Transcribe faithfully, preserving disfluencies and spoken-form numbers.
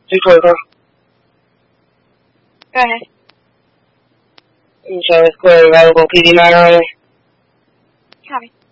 two twenty-four. Go ahead. Insurance clear available, P D nine only. Copy.